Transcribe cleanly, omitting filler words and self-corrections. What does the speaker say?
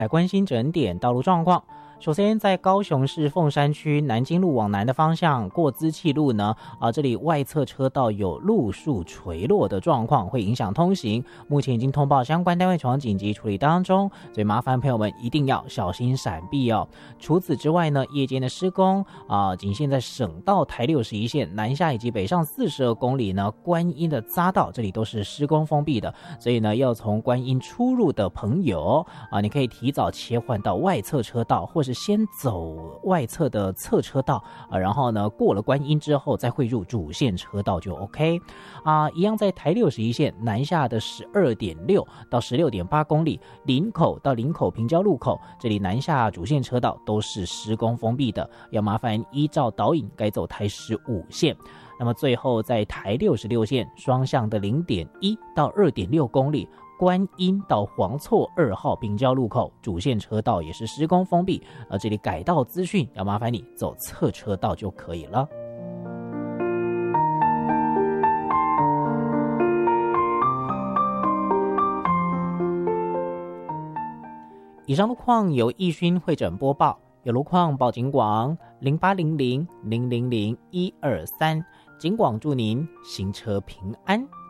来关心整点道路状况。首先，在高雄市凤山区南京路往南的方向过资气路呢，这里外侧车道有路树垂落的状况，会影响通行。目前已经通报相关单位前往紧急处理当中，所以麻烦朋友们一定要小心闪避哦。除此之外呢，夜间的施工仅限在省道台61线南下以及北上42公里呢，观音的匝道这里都是施工封闭的，所以呢，要从观音出入的朋友你可以提早切换到外侧车道，或是先走外侧的侧车道然后呢过了观音之后再汇入主线车道就 OK 一样在台61线南下的 12.6 到 16.8 公里，林口到林口平交路口这里南下主线车道都是施工封闭的，要麻烦依照导引改走台15线。那么最后在台66线双向的 0.1 到 2.6 公里，观音到黄错2号平交路口主线车道也是施工封闭，这里改道资讯要麻烦你走侧车道就可以了。以上路况由义勋会诊播报，有路况报警广0800 000 123，警广祝您行车平安。